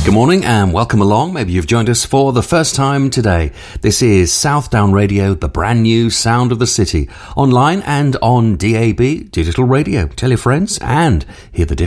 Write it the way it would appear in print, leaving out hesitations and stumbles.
Good morning and welcome along. Maybe you've joined us for the first time today. This is Southdown Radio, the brand new sound of the city. Online and on DAB, digital radio. Tell your friends and hear the difference.